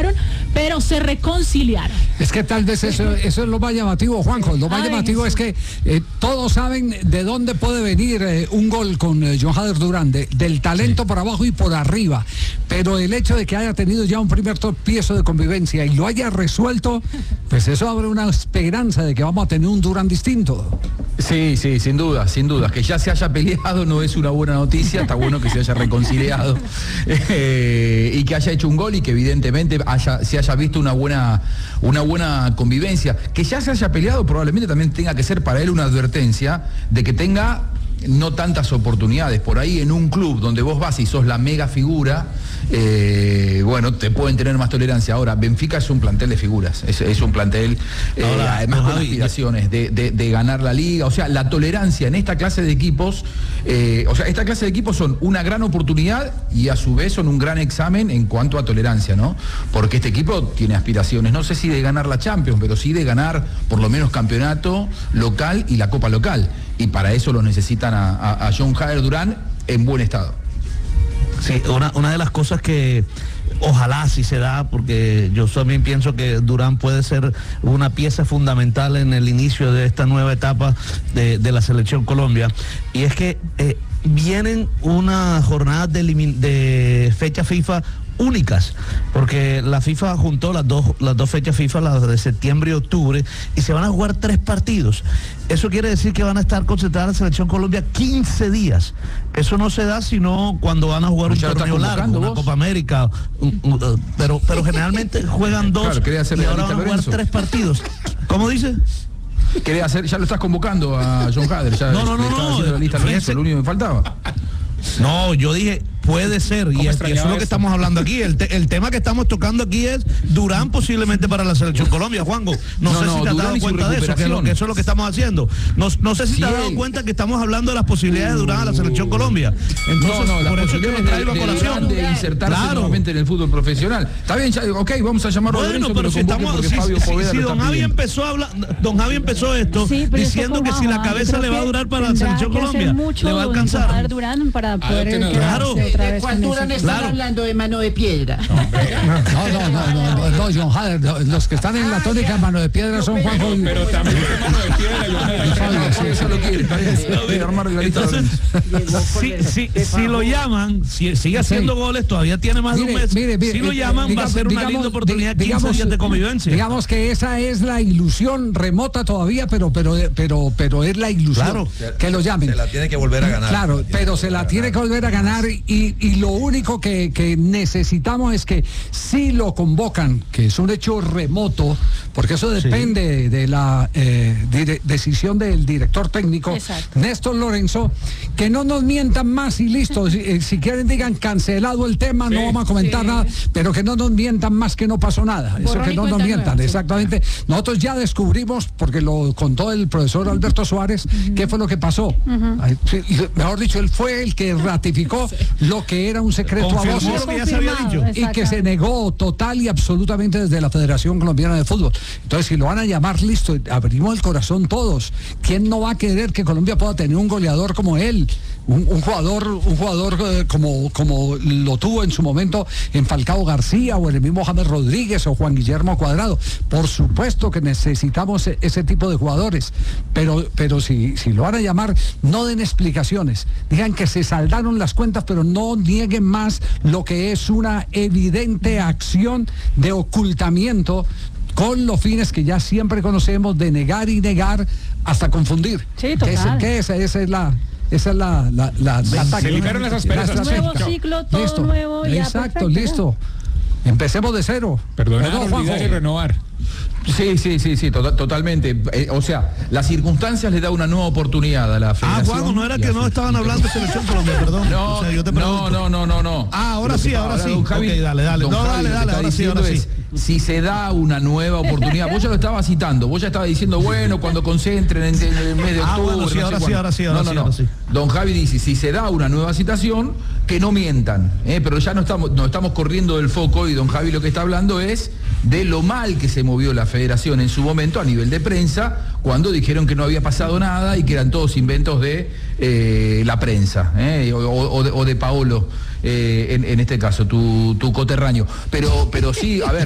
pelearon, pero se reconciliaron. Es que tal vez eso es lo más llamativo, Juanjo. Lo más llamativo es que todos saben de dónde puede venir un gol con John Jader Durán, del talento por abajo y por arriba. Pero el hecho de que haya tenido ya un primer tropiezo de convivencia y lo haya resuelto, pues eso abre una esperanza de que vamos a tener un Durán distinto. Sí, sin duda. Que ya se haya peleado no es una buena noticia, está bueno que se haya reconciliado y que haya hecho un gol y que evidentemente se haya visto una buena convivencia. Que ya se haya peleado probablemente también tenga que ser para él una advertencia de que tenga no tantas oportunidades. Por ahí en un club donde vos vas y sos la mega figura, bueno, te pueden tener más tolerancia. Ahora, Benfica es un plantel de figuras, es un plantel además con aspiraciones de ganar la liga. O sea, la tolerancia en esta clase de equipos, esta clase de equipos son una gran oportunidad y a su vez son un gran examen en cuanto a tolerancia, ¿no? Porque este equipo tiene aspiraciones, no sé si de ganar la Champions, pero sí de ganar por lo menos campeonato local y la Copa local. Y para eso lo necesitan a John Jader Durán en buen estado. Sí, una de las cosas que ojalá sí se da, porque yo también pienso que Durán puede ser una pieza fundamental en el inicio de esta nueva etapa de la selección Colombia, y es que vienen unas jornadas de fecha FIFA únicas, porque la FIFA juntó las dos fechas FIFA, las de septiembre y octubre, y se van a jugar 3 partidos. Eso quiere decir que van a estar concentradas la selección Colombia 15 días. Eso no se da sino cuando van a jugar un torneo largo, una Copa América, pero generalmente juegan 2, claro, y ahora van a jugar 3 partidos. ¿Cómo dice? Ya lo estás convocando a John Jader, ya no, la lista Lorenzo, lo único que me faltaba. No, yo dije, puede ser, y eso es lo que estamos hablando aquí. El tema que estamos tocando aquí es Durán posiblemente para la selección Colombia, Juanjo. No sé si te has dado cuenta de eso, que eso es lo que estamos haciendo. No sé si te has dado cuenta que estamos hablando de las posibilidades de Durán a la selección Colombia. Entonces, por eso yo traigo a colación de insertarse nuevamente en el fútbol profesional. Está bien, vamos a llamarlo a Lorenzo, pero si Don Javi empezó a hablar, Don Javi empezó esto diciendo que si la cabeza le va a durar para la selección Colombia, le va a alcanzar. Durán para poder claro. ¿De cuánto están hablando de mano de piedra? No, John Jader, los que están en la tónica de mano de piedra son Juanjo. Pero también de mano de piedra, John eso lo quiere. Entonces, si lo llaman, si sigue haciendo goles, todavía tiene más de un mes. Si lo llaman, va a ser una linda oportunidad, 15 días de convivencia. Digamos que esa es la ilusión remota todavía, pero es la ilusión, claro, que lo llamen. Se la tiene que volver a ganar. Claro, pero se la tiene que volver a ganar, y lo único que necesitamos es que si lo convocan, que es un hecho remoto, porque eso depende de la decisión del director técnico, Néstor Lorenzo, que no nos mientan más y listo. Si quieren digan cancelado el tema, no vamos a comentar nada, pero que no nos mientan más, que no pasó nada. Eso, que no nos mientan, exactamente. Nosotros ya descubrimos, porque lo contó el profesor Alberto Suárez, qué fue lo que pasó. Mejor dicho, él fue el que ratificó lo que era un secreto a voces, que ya se había dicho, y que se negó total y absolutamente desde la Federación Colombiana de Fútbol. Entonces, si lo van a llamar, listo, abrimos el corazón todos. ¿Quién no va a querer que Colombia pueda tener un goleador como él? Un jugador como lo tuvo en su momento en Falcao García, o en el mismo James Rodríguez o Juan Guillermo Cuadrado. Por supuesto que necesitamos ese tipo de jugadores, pero si lo van a llamar, no den explicaciones, digan que se saldaron las cuentas, pero no nieguen más lo que es una evidente acción de ocultamiento, con los fines que ya siempre conocemos, de negar y negar hasta confundir. Sí, total. Esa es la táctica. Se limitaron las asperezas. Nuevo ciclo, todo listo. Nuevo. Ya, exacto, perfecto, listo. Empecemos de cero. Perdonar, olvidar y renovar. Sí, totalmente. O sea, las circunstancias le da una nueva oportunidad a la Federación. Juan, no era que no estaban hablando de selección Colombia, perdón. No, o sea, yo te pregunto. No. Ahora sí. Don Javi, okay, dale. Ahora sí. Si se da una nueva oportunidad, vos ya lo estabas citando, vos ya estabas diciendo, bueno, cuando concentren en el mes de octubre. Ahora sí. Don Javi dice, si se da una nueva citación, que no mientan, pero ya no estamos corriendo del foco, y don Javi lo que está hablando es de lo mal que se movió la Federación en su momento a nivel de prensa, cuando dijeron que no había pasado nada y que eran todos inventos de la prensa, o de Paolo, en este caso, tu coterráneo. Pero sí, a ver,